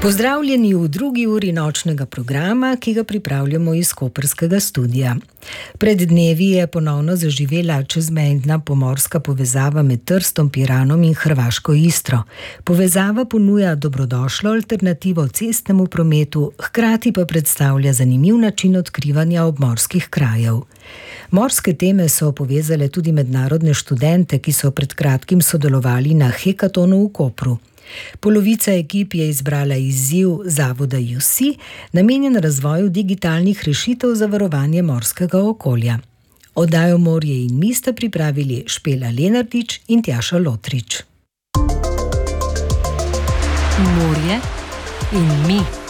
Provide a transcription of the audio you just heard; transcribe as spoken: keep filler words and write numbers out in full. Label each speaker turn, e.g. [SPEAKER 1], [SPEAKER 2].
[SPEAKER 1] Pozdravljeni v drugi uri nočnega programa, ki ga pripravljamo iz koprskega studia. Pred dnevi je ponovno zaživela čezmejna pomorska povezava med Trstom, Piranom in Hrvaško Istro. Povezava ponuja dobrodošlo alternativo cestnemu prometu, hkrati pa predstavlja zanimiv način odkrivanja obmorskih krajev. Morske teme so povezale tudi mednarodne študente, ki so pred kratkim sodelovali na hekatonu v Kopru. Polovica ekip je izbrala izziv zavoda U C, namenjen razvoju digitalnih rešitev za varovanje morskega okolja. Oddajo Morje in mi sta pripravili Špela Lenardič in Tjaša Lotrič.
[SPEAKER 2] Morje in mi.